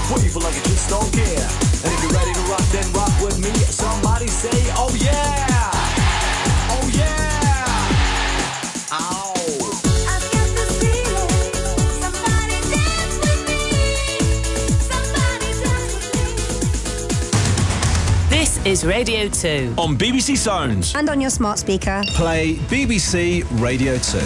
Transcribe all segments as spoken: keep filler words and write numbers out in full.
Squeeze like you just don't care. And if you're ready to rock, then rock with me. Somebody say, oh yeah! Oh yeah! Ow! I've got this feeling. Somebody dance with me. Somebody dance with me. This is Radio two. On B B C Sounds. And on your smart speaker. Play B B C Radio two.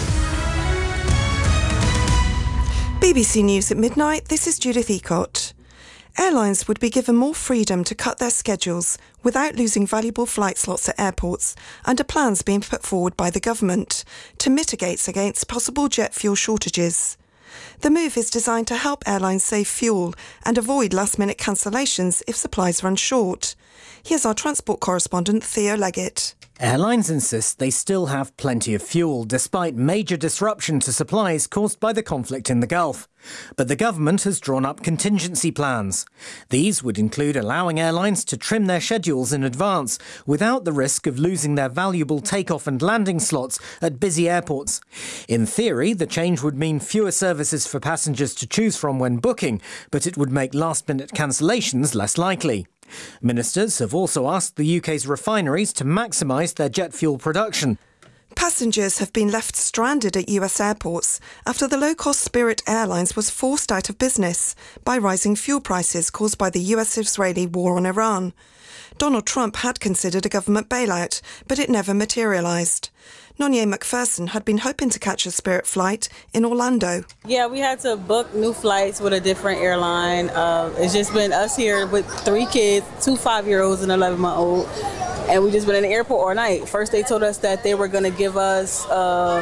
B B C News at midnight, this is Judith Eacott. Airlines would be given more freedom to cut their schedules without losing valuable flight slots at airports under plans being put forward by the government to mitigate against possible jet fuel shortages. The move is designed to help airlines save fuel and avoid last-minute cancellations if supplies run short. Here's our transport correspondent Theo Leggett. Airlines insist they still have plenty of fuel, despite major disruption to supplies caused by the conflict in the Gulf. But the government has drawn up contingency plans. These would include allowing airlines to trim their schedules in advance without the risk of losing their valuable takeoff and landing slots at busy airports. In theory, the change would mean fewer services for passengers to choose from when booking, but it would make last-minute cancellations less likely. Ministers have also asked the U K's refineries to maximise their jet fuel production. Passengers have been left stranded at U S airports after the low-cost Spirit Airlines was forced out of business by rising fuel prices caused by the U S-Israeli war on Iran. Donald Trump had considered a government bailout, but it never materialised. Nonye McPherson had been hoping to catch a Spirit flight in Orlando. Yeah, we had to book new flights with a different airline. Uh, it's just been us here with three kids, two five-year-olds and an eleven-month-old. And we just been in the airport all night. First, they told us that they were going to give us uh,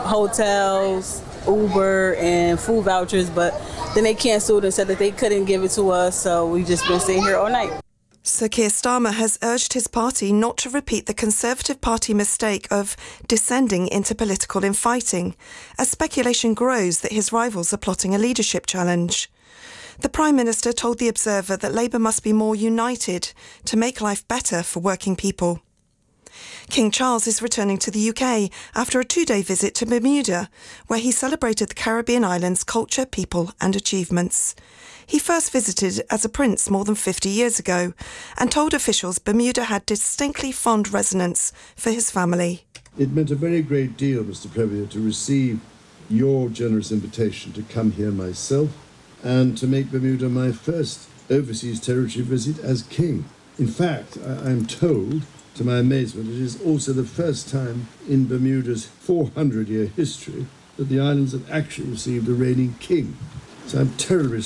hotels, Uber, and food vouchers, but then they canceled and said that they couldn't give it to us, so we just been staying here all night. Sir Keir Starmer has urged his party not to repeat the Conservative Party mistake of descending into political infighting, as speculation grows that his rivals are plotting a leadership challenge. The Prime Minister told The Observer that Labour must be more united to make life better for working people. King Charles is returning to the U K after a two-day visit to Bermuda, where he celebrated the Caribbean islands' culture, people and achievements. He first visited as a prince more than fifty years ago and told officials Bermuda had distinctly fond resonance for his family. It meant a very great deal, Mister Premier, to receive your generous invitation to come here myself and to make Bermuda my first overseas territory visit as king. In fact, I- I'm told, to my amazement, it is also the first time in Bermuda's four hundred year history that the islands have actually received a reigning king. So I'm terribly